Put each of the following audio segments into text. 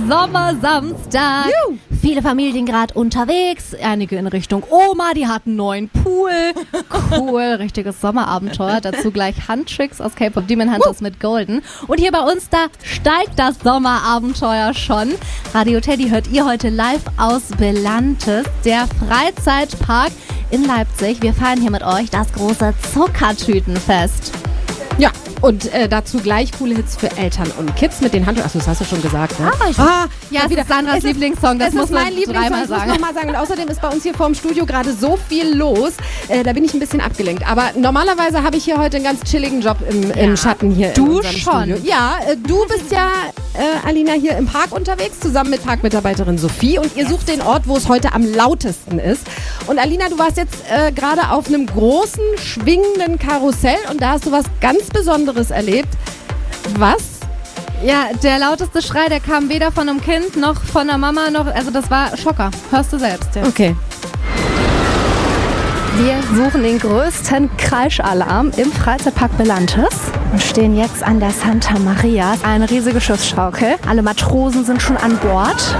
Sommersamstag. Juhu. Viele Familien gerade unterwegs, einige in Richtung Oma, die hatten einen neuen Pool. Cool, richtiges Sommerabenteuer. Dazu gleich Handtricks aus K-Pop Demon Hunters mit Golden. Und hier bei uns, da steigt das Sommerabenteuer schon. Radio Teddy hört ihr heute live aus Belantes, der Freizeitpark in Leipzig. Wir feiern hier mit euch das große Zuckertütenfest. Ja, und dazu gleich coole Hits für Eltern und Kids mit den Handtüchern. Achso, das hast du schon gesagt, ne? Ja, das ist Sandras Lieblingssong, das muss man dreimal sagen. Ich muss nochmal sagen. Und außerdem ist bei uns hier vorm Studio gerade so viel los. Da bin ich ein bisschen abgelenkt. Aber normalerweise habe ich hier heute einen ganz chilligen Job im Schatten hier in unserem Studio. Ja, du bist ja, Alina, hier im Park unterwegs, zusammen mit Parkmitarbeiterin Sophie. Und ihr sucht den Ort, wo es heute am lautesten ist. Und Alina, du warst jetzt gerade auf einem großen, schwingenden Karussell und da hast du was ganz Besonderes erlebt. Was? Ja, der lauteste Schrei, der kam weder von einem Kind noch von der Mama noch, also das war Schocker. Hörst du selbst jetzt. Okay. Wir suchen den größten Kreischalarm im Freizeitpark Belantes und stehen jetzt an der Santa Maria. Eine riesige Schiffsschaukel. Alle Matrosen sind schon an Bord.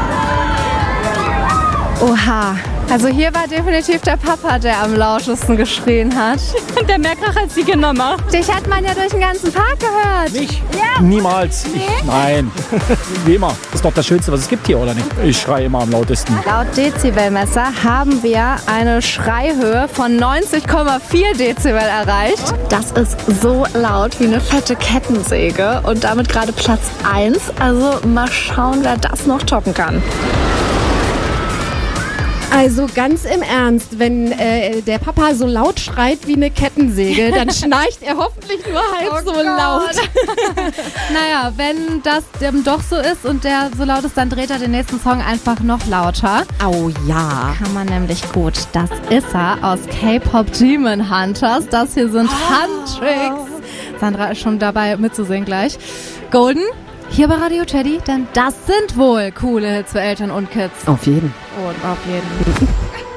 Oha. Also hier war definitiv der Papa, der am lautesten geschrien hat. Der Mehrkrach hat sie genommen. Dich hat man ja durch den ganzen Park gehört. Mich? Ja. Niemals. Nein. Wie immer. Das ist doch das Schönste, was es gibt hier, oder nicht? Ich schreie immer am lautesten. Laut Dezibelmesser haben wir eine Schreihöhe von 90,4 Dezibel erreicht. Das ist so laut wie eine fette Kettensäge und damit gerade Platz 1. Also mal schauen, wer das noch toppen kann. Also ganz im Ernst, wenn der Papa so laut schreit wie eine Kettensäge, dann schnarcht er hoffentlich nur halb so laut. Naja, wenn das doch so ist und der so laut ist, dann dreht er den nächsten Song einfach noch lauter. Oh ja. Kann man nämlich gut. Das ist er aus K-Pop Demon Hunters. Das hier sind Handtricks. Sandra ist schon dabei mitzusingen gleich. Golden, hier bei Radio Teddy, denn das sind wohl coole Hits für Eltern und Kids. Auf jeden. Und auf jeden.